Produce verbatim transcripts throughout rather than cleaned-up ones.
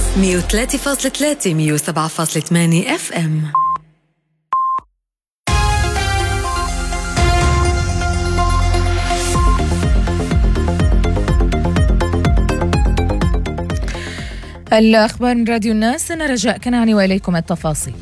مية وثلاثة فاصلة ثلاثة مية وسبعة فاصلة ثمانية اف ام. الأخبار من راديو الناس، أنا رجاء كنعاني وإليكم التفاصيل.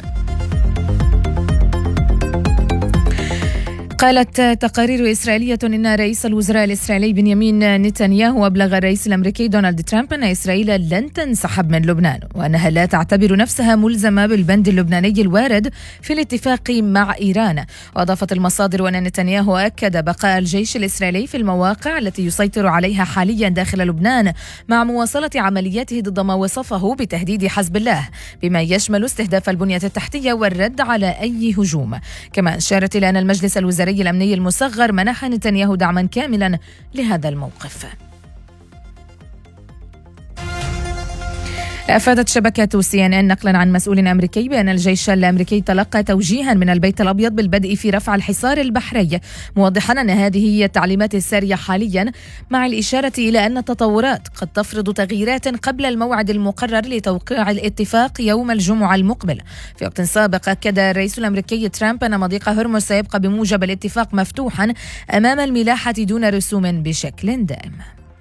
قالت تقارير إسرائيلية إن رئيس الوزراء الإسرائيلي بنيامين نتنياهو أبلغ الرئيس الأمريكي دونالد ترامب أن إسرائيل لن تنسحب من لبنان، وأنها لا تعتبر نفسها ملزمة بالبند اللبناني الوارد في الاتفاق مع إيران. وأضافت المصادر أن نتنياهو أكد بقاء الجيش الإسرائيلي في المواقع التي يسيطر عليها حاليا داخل لبنان، مع مواصلة عملياته ضد ما وصفه بتهديد حزب الله، بما يشمل استهداف البنية التحتية والرد على أي هجوم. كما أشارت إلى أن المجلس الوزاري الأمني المصغر منح نتنياهو دعما كاملا لهذا الموقف. أفادت شبكة سي إن إن نقلا عن مسؤول أمريكي بأن الجيش الأمريكي تلقى توجيها من البيت الأبيض بالبدء في رفع الحصار البحري، موضحا أن هذه هي التعليمات السارية حاليا، مع الإشارة إلى أن التطورات قد تفرض تغييرات قبل الموعد المقرر لتوقيع الاتفاق يوم الجمعة المقبل. في وقت سابق أكد الرئيس الأمريكي ترامب أن مضيق هرمز سيبقى بموجب الاتفاق مفتوحا أمام الملاحة دون رسوم بشكل دائم.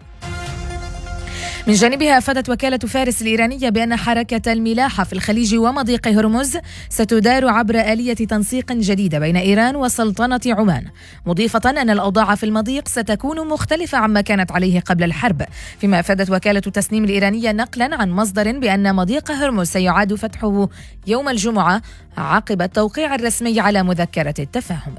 من جانبها أفادت وكالة فارس الإيرانية بأن حركة الملاحة في الخليج ومضيق هرمز ستدار عبر آلية تنسيق جديدة بين إيران وسلطنة عمان، مضيفة أن الأوضاع في المضيق ستكون مختلفة عما كانت عليه قبل الحرب. فيما أفادت وكالة تسنيم الإيرانية نقلا عن مصدر بأن مضيق هرمز سيعاد فتحه يوم الجمعة عقب التوقيع الرسمي على مذكرة التفاهم.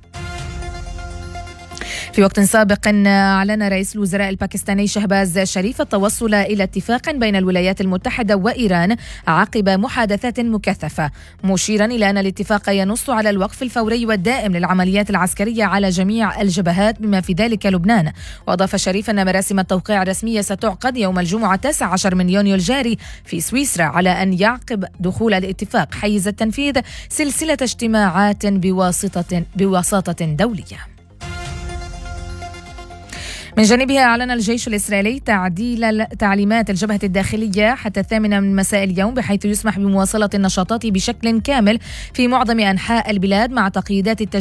في وقت سابق أعلن رئيس الوزراء الباكستاني شهباز شريف التوصل إلى اتفاق بين الولايات المتحدة وإيران عقب محادثات مكثفة، مشيرا إلى أن الاتفاق ينص على الوقف الفوري والدائم للعمليات العسكرية على جميع الجبهات بما في ذلك لبنان. وأضاف شريف أن مراسم التوقيع الرسمية ستعقد يوم الجمعة التاسع عشر من يونيو الجاري في سويسرا، على أن يعقب دخول الاتفاق حيز التنفيذ سلسلة اجتماعات بواسطة بواسطة دولية. من جانبها أعلن الجيش الإسرائيلي تعديل تعليمات الجبهة الداخلية حتى الثامنة من مساء اليوم، بحيث يسمح بمواصلة النشاطات بشكل كامل في معظم أنحاء البلاد مع تقييدات التجهيز